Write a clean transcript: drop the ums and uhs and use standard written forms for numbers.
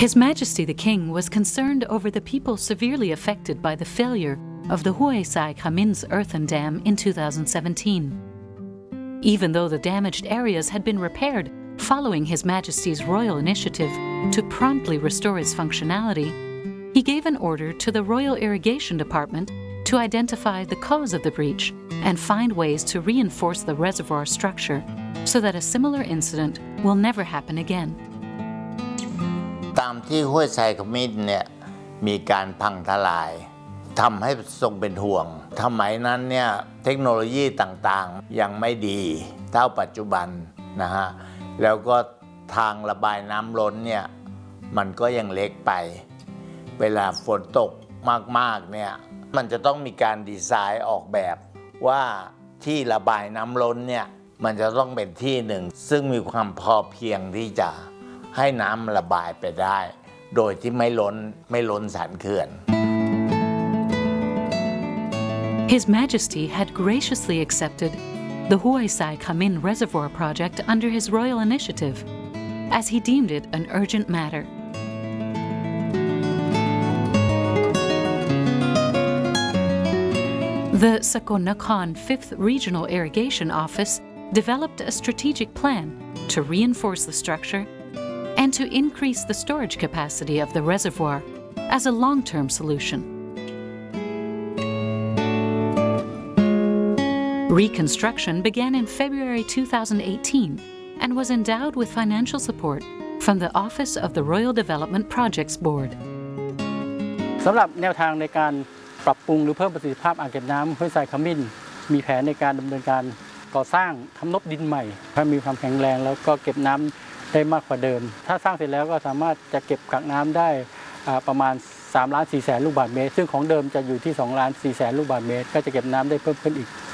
His Majesty the King was concerned over the people severely affected by the failure of the Huay Sai Khamin's earthen dam in 2017. Even though the damaged areas had been repaired following His Majesty's royal initiative to promptly restore its functionality, he gave an order to the Royal Irrigation Department to identify the cause of the breach and find ways to reinforce the reservoir structure so that a similar incident will never happen again. ตามที่ห้วยไซขมิ้นเนี่ยมีการพังทลายทำให้ทรงเป็นห่วงสมัยนั้นเนี่ยเทคโนโลยีต่างๆยังไม่ดีเท่าปัจจุบันนะฮะแล้วก็ทางระบายน้ำล้นเนี่ยมันก็ยังเล็กไปเวลาฝนตกมากๆเนี่ยมันจะต้องมีการดีไซน์ออกแบบว่าที่ระบายน้ำล้นเนี่ยมันจะต้องเป็นที่หนึ่งซึ่งมีความพอเพียงที่จะให้น้ำระบายไปได้โดยที่ไม่ล้นสันเขื่อน His Majesty had graciously accepted the Huay Sai Khamin Reservoir project under his royal initiative, as he deemed it an urgent matter. The Sakon Nakhon 5th Regional Irrigation Office developed a strategic plan to reinforce the structure and to increase the storage capacity of the reservoir as a long-term solution. Reconstruction began in February 2018 and was endowed with financial support from the Office of the Royal Development Projects Board. สำหรับแนวทางในการปรับปรุงหรือเพิ่มประสิทธิภาพอ่างเก็บน้ำห้วยทรายขมิ้นมีแผนในการดำเนินการก่อสร้างทำนบดินใหม่ให้มีความแข็งแรงแล้วก็เก็บน้ำได้มากกว่าเดิมถ้าสร้างเสร็จแล้วก็สามารถจะเก็บกักน้ำได้ประมาณ3.4 แสนลูกบาศก์เมตรซึ่งของเดิมจะอยู่ที่2.4 แสนลูกบาศก์เมตรก็จะเก็บน้ำได้เพิ่มขึ้นอีก